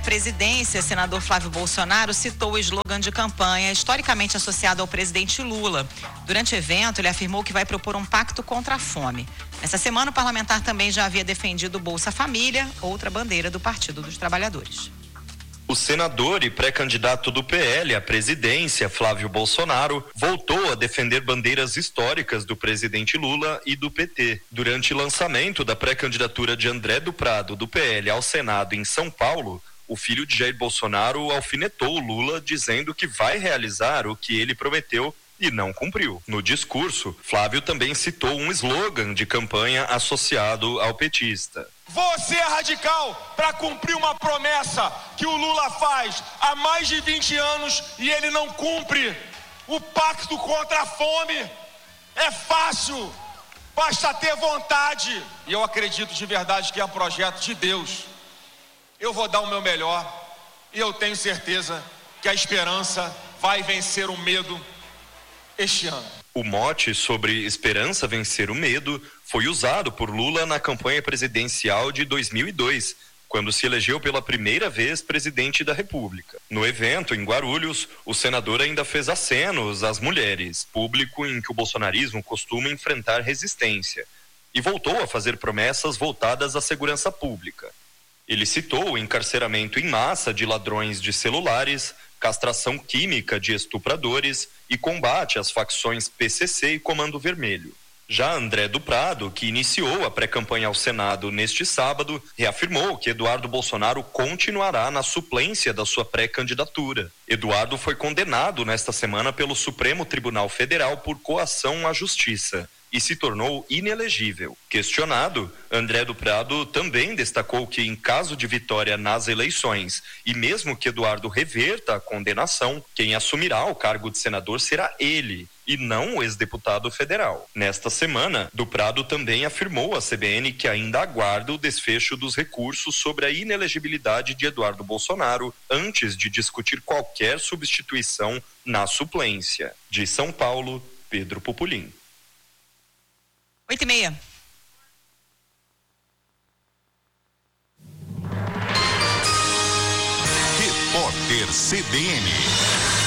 presidência, senador Flávio Bolsonaro citou o slogan de campanha historicamente associado ao presidente Lula. Durante o evento, ele afirmou que vai propor um pacto contra a fome. Essa semana, o parlamentar também já havia defendido o Bolsa Família, outra bandeira do Partido dos Trabalhadores. O senador e pré-candidato do PL à presidência, Flávio Bolsonaro, voltou a defender bandeiras históricas do presidente Lula e do PT. Durante o lançamento da pré-candidatura de André do Prado, do PL, ao Senado em São Paulo, o filho de Jair Bolsonaro alfinetou o Lula, dizendo que vai realizar o que ele prometeu e não cumpriu. No discurso, Flávio também citou um slogan de campanha associado ao petista. Você é radical para cumprir uma promessa que o Lula faz há mais de 20 anos e ele não cumpre. O pacto contra a fome é fácil, basta ter vontade. E eu acredito de verdade que é um projeto de Deus. Eu vou dar o meu melhor e eu tenho certeza que a esperança vai vencer o medo este ano. O mote sobre esperança vencer o medo foi usado por Lula na campanha presidencial de 2002, quando se elegeu pela primeira vez presidente da República. No evento, em Guarulhos, o senador ainda fez acenos às mulheres, público em que o bolsonarismo costuma enfrentar resistência, e voltou a fazer promessas voltadas à segurança pública. Ele citou o encarceramento em massa de ladrões de celulares, castração química de estupradores e combate às facções PCC e Comando Vermelho. Já André do Prado, que iniciou a pré-campanha ao Senado neste sábado, reafirmou que Eduardo Bolsonaro continuará na suplência da sua pré-candidatura. Eduardo foi condenado nesta semana pelo Supremo Tribunal Federal por coação à justiça e se tornou inelegível. Questionado, André do Prado também destacou que, em caso de vitória nas eleições, e mesmo que Eduardo reverta a condenação, quem assumirá o cargo de senador será ele, e não o ex-deputado federal. Nesta semana, do Prado também afirmou à CBN que ainda aguarda o desfecho dos recursos sobre a inelegibilidade de Eduardo Bolsonaro antes de discutir qualquer substituição na suplência. De São Paulo, Pedro Pupulim. 8h30. Repórter CBN.